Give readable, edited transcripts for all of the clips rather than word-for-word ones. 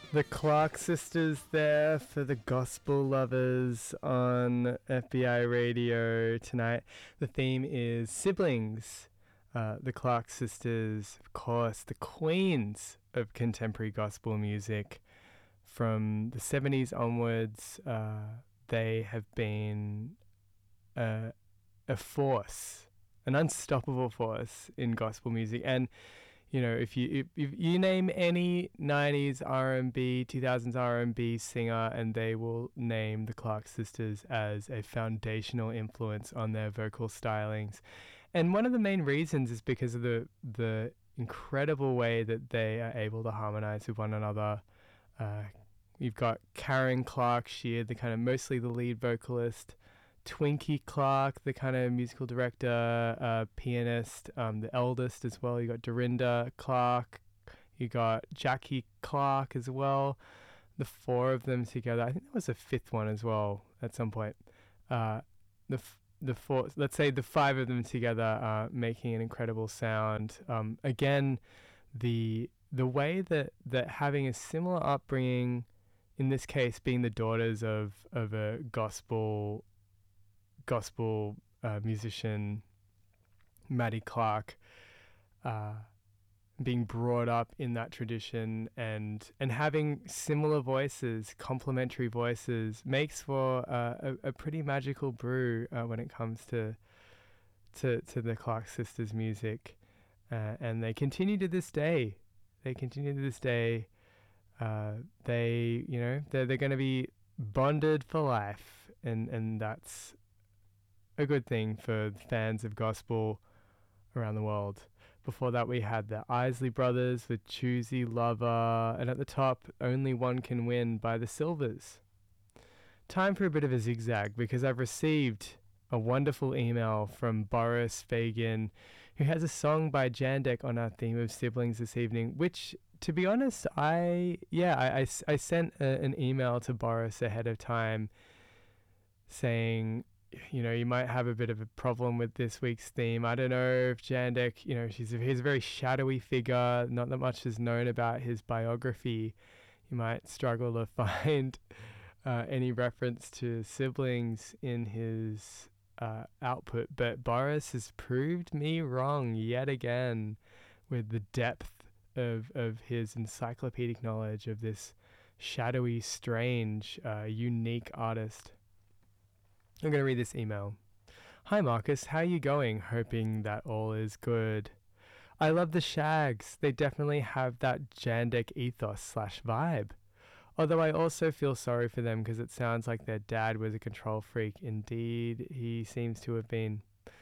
The Clark sisters there for the gospel lovers on FBI radio tonight. The theme is siblings. The Clark sisters, of course, the queens of contemporary gospel music. From the 70s onwards, they have been a force, an unstoppable force in gospel music. And you know, if you name any 90s R&B, 2000s R&B singer, and they will name the Clark sisters as a foundational influence on their vocal stylings. And one of the main reasons is because of the incredible way that they are able to harmonize with one another. You've got Karen Clark Sheard, the kind of mostly the lead vocalist, Twinkie Clark, the kind of musical director, pianist, the eldest as well. You got Dorinda Clark, you got Jackie Clark as well. The four of them together. I think there was a fifth one as well at some point. The four, let's say the five of them together, making an incredible sound. Again, the way that having a similar upbringing, in this case being the daughters of a gospel musician, Maddie Clark, being brought up in that tradition and having similar voices, complementary voices, makes for a pretty magical brew when it comes to the Clark sisters' music, and they continue to this day. They're going to be bonded for life, and that's a good thing for fans of gospel around the world. Before that, we had the Isley Brothers with Choosy Lover, and at the top, Only One Can Win by the Silvers. Time for a bit of a zigzag, because I've received a wonderful email from Boris Fagan, who has a song by Jandek on our theme of siblings this evening, which, to be honest, I sent an email to Boris ahead of time saying, you know, you might have a bit of a problem with this week's theme. I don't know if Jandek, you know, he's a very shadowy figure. Not that much is known about his biography. You might struggle to find any reference to siblings in his output. But Boris has proved me wrong yet again with the depth of his encyclopedic knowledge of this shadowy, strange, unique artist. I'm going to read this email. Hi Marcus, how are you going? Hoping that all is good. I love the Shags. They definitely have that Jandek ethos/vibe. Although I also feel sorry for them because it sounds like their dad was a control freak. Indeed, he seems to have been.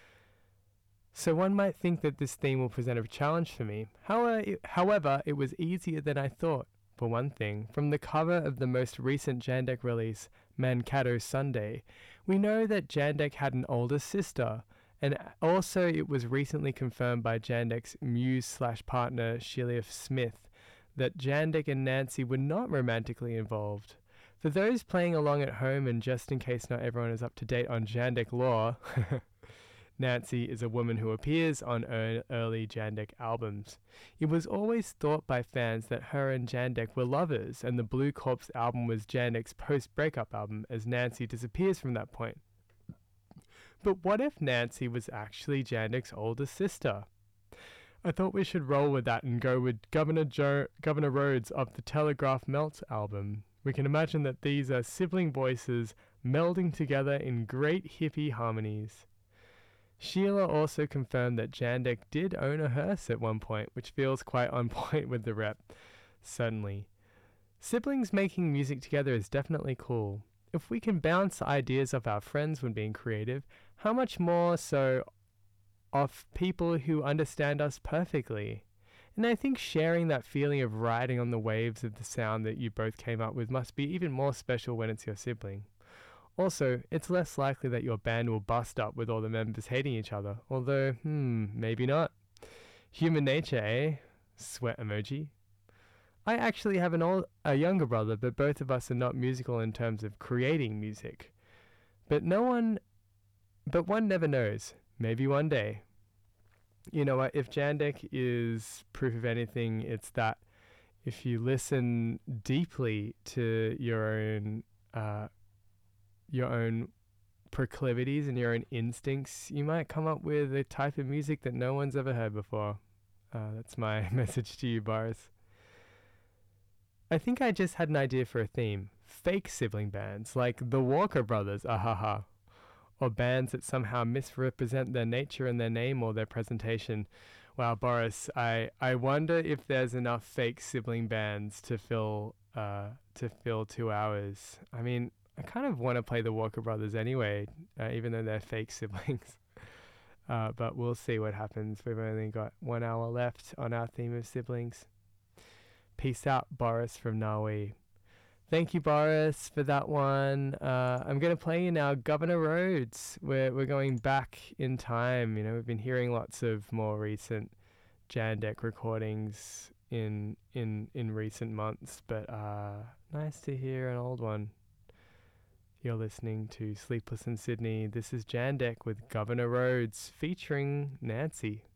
So one might think that this theme will present a challenge for me. However, it was easier than I thought. For one thing, from the cover of the most recent Jandek release, Mankato Sunday, we know that Jandek had an older sister, and also it was recently confirmed by Jandek's muse/partner Sheila Smith that Jandek and Nancy were not romantically involved. For those playing along at home, and just in case not everyone is up to date on Jandek lore, Nancy is a woman who appears on early Jandek albums. It was always thought by fans that her and Jandek were lovers, and the Blue Corpse album was Jandek's post-breakup album, as Nancy disappears from that point. But what if Nancy was actually Jandek's older sister? I thought we should roll with that and go with Governor Rhodes of the Telegraph Melts album. We can imagine that these are sibling voices melding together in great hippie harmonies. Sheila also confirmed that Jandek did own a hearse at one point, which feels quite on point with the rep. Certainly. Siblings making music together is definitely cool. If we can bounce ideas off our friends when being creative, how much more so off people who understand us perfectly? And I think sharing that feeling of riding on the waves of the sound that you both came up with must be even more special when it's your sibling. Also, it's less likely that your band will bust up with all the members hating each other, although, maybe not. Human nature, eh? Sweat emoji. I actually have a younger brother, but both of us are not musical in terms of creating music. But one never knows. Maybe one day. You know what, if Jandek is proof of anything, it's that if you listen deeply to your own proclivities and your own instincts, you might come up with a type of music that no one's ever heard before. That's my message to you, Boris. I think I just had an idea for a theme. Fake sibling bands, like the Walker Brothers, ahaha. Or bands that somehow misrepresent their nature and their name or their presentation. Wow, Boris, I wonder if there's enough fake sibling bands to fill 2 hours. I mean, I kind of want to play the Walker Brothers anyway, even though they're fake siblings. But we'll see what happens. We've only got 1 hour left on our theme of siblings. Peace out, Boris from Naui. Thank you, Boris, for that one. I'm going to play you now Governor Rhodes. We're going back in time. You know, we've been hearing lots of more recent Jandek recordings in recent months, but nice to hear an old one. You're listening to Sleepless in Sydney. This is Jandek with Governor Rhodes featuring Nancy.